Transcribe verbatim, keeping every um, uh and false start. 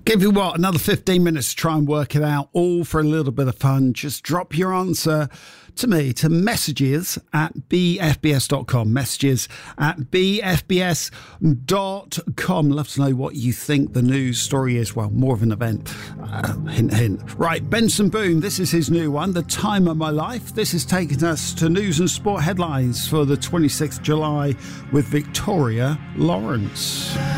Give you what, another fifteen minutes to try and work it out, all for a little bit of fun. Just drop your answer to me, to messages at b f b s dot com. Messages at b f b s dot com. Love to know what you think the news story is. Well, more of an event. Uh, hint, hint. Right, Benson Boone, this is his new one, The Time of My Life. This is taking us to news and sport headlines for the twenty-sixth of July with Victoria Lawrence.